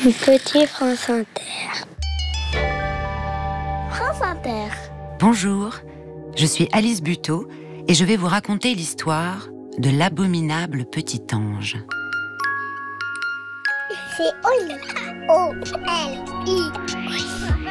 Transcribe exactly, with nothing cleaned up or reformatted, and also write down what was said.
Petit France Inter. France Inter. Bonjour, je suis Alice Buteau et je vais vous raconter l'histoire de l'abominable petit ange. C'est Oli. O L I.